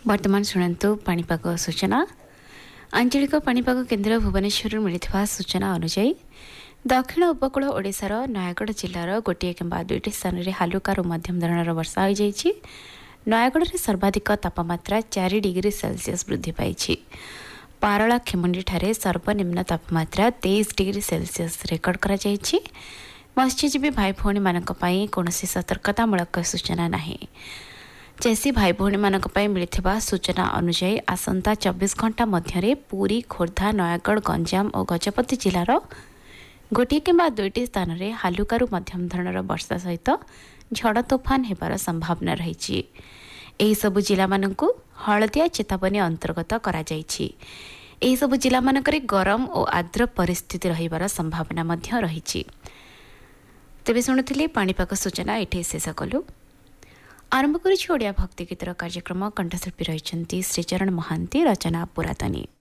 वर्तमान शुणु पाणीपाग सूचना। आंचलिक पाणीपाग केन्द्र भुवनेश्वर मिलता सूचना अनुसार दक्षिण उपकूल ओडिशार नयगढ़ जिलार गोटे किंबा दुईटी स्थान में हालुका मध्यम धरणर वर्षा हो जाएगी। नयगढ़ में सर्वाधिक तापमात्रा 4 डिग्री सेल्सियस वृद्धि पाई। पारला खेमुंडी ठारे सर्वनिम्न तापमात्रा 23 डिग्री सेल्सियस रेकर्ड करा जायछि। मत्स्यजीवी भाई भौणी मानक पई कोनोसी सतर्कतामूलक सूचना नाही। चाषी भाई भौणी मानक पई मिलिथिबा सूचना अनुसार आसंता 24 घंटा मध्यरे पुरी, खोर्धा, नयगढ़, गंजाम और गजपति जिलार गोटे किंबा दुईटी स्थान में हालुकारु मध्यम धरणर वर्षा सहित झड़ तोफान हेबार संभावना रही। एही सबु जिला मानकु हलदिया चेतावनी अंतर्गत करा जायछि। एही सबु जिला मानकरे गरम और आर्द्र परिस्थिति रहिबार संभावना मध्य रही। तेबे शुणुथिले पाणीपाग सूचना एठे शेष कलु। आरंभ करिछि ओडिया भक्ति गीतर कार्यक्रम। कंठशिल्पी रहिछन्ति श्रीचरण महांती, रचना पुरातनी।